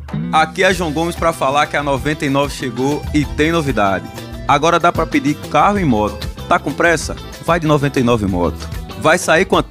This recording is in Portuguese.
Aqui é João Gomes para falar que a 99 chegou e tem novidade. Agora dá para pedir carro e moto. Tá com pressa? Vai de 99 Moto. Vai sair com a